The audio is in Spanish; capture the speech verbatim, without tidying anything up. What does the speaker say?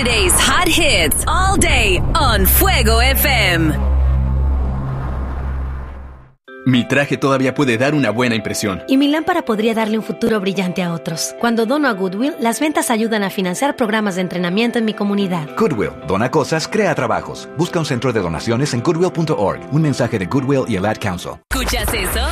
Saturday's hot hits all day on Fuego F M. Mi traje todavía puede dar una buena impresión. Y mi lámpara podría darle un futuro brillante a otros. Cuando dono a Goodwill, las ventas ayudan a financiar programas de entrenamiento en mi comunidad. Goodwill, dona cosas, crea trabajos. Busca un centro de donaciones en goodwill punto org. Un mensaje de Goodwill y el Ad Council. ¿Escuchas eso?